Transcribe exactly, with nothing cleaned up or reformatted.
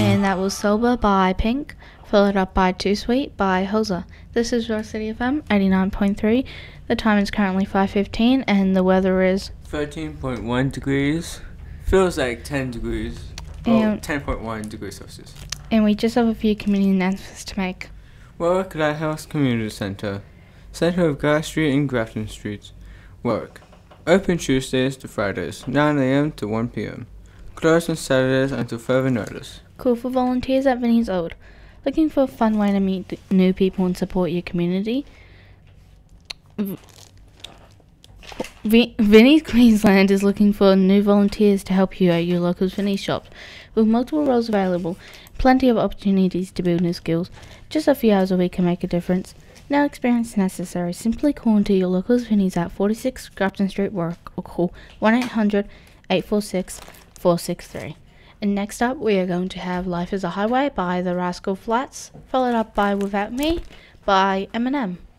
And that was Sober by Pink, followed up by Too Sweet by Hoser. This is Rock City F M eighty-nine point three. The time is currently five fifteen and the weather is thirteen point one degrees. Feels like ten degrees. Well, ten point one degrees Celsius. And we just have a few community announcements to make. Warwick Lighthouse Community Centre. Centre of Guy Street and Grafton Streets. Warwick. Open Tuesdays to Fridays, nine a.m. to one p.m. Closed on Saturdays until further notice. Call for volunteers at Vinnie's Old. Looking for a fun way to meet new people and support your community? V- Vinnie's Queensland is looking for new volunteers to help you at your local Vinnie's shops. With multiple roles available, plenty of opportunities to build new skills. Just a few hours a week can make a difference. No experience necessary. Simply call into your local Vinnie's at forty-six Grafton Street, Warwick, or call one eight hundred eight four six four six three. And next up, we are going to have Life is a Highway by the Rascal Flats, followed up by Without Me by Eminem.